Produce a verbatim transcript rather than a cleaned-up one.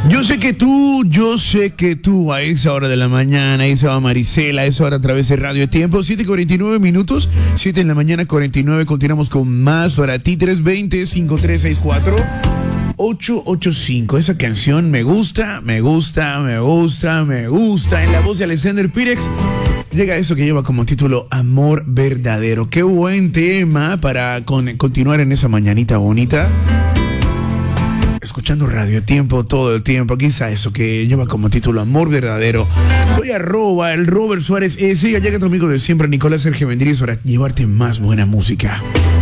Yo sé que tú, yo sé que tú, a esa hora de la mañana, a esa hora Marisela, a esa hora a través de Radio Tiempo, siete cuarenta y nueve minutos, siete en la mañana, cuarenta y nueve, continuamos con más para ti, tres dos cero, cinco tres seis cuatro, ocho ocho cinco. Esa canción me gusta, me gusta, me gusta, me gusta. En la voz de Alexander Pirex llega eso que lleva como título Amor Verdadero. Qué buen tema para con, continuar en esa mañanita bonita. Escuchando Radio Tiempo todo el tiempo. Aquí está eso que lleva como título Amor Verdadero. Soy arroba el Robert Suárez S. Y llega tu amigo de siempre, Nicolás Sergio Vendríez, para llevarte más buena música.